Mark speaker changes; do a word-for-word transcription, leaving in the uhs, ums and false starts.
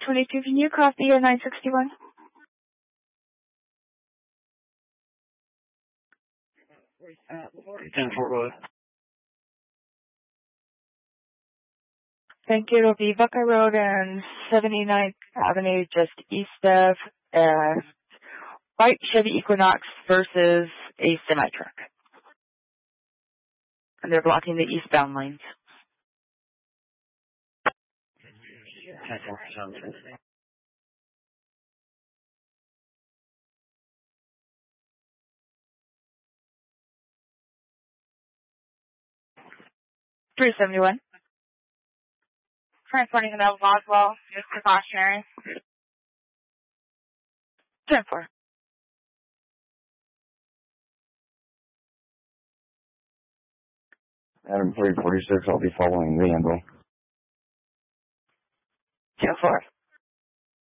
Speaker 1: twenty-two, can you cross the nine sixty-one?
Speaker 2: ten four.
Speaker 1: Thank you. It'll be Buckeye Road and seventy-ninth Avenue, just east of uh, white Chevy Equinox versus a semi-truck. And they're blocking the eastbound lanes. three seventy-one.
Speaker 3: Transporting the Bell Boswell, just precautionary.
Speaker 1: ten four.
Speaker 2: Adam three forty-six, I'll be following the angle.
Speaker 1: ten four.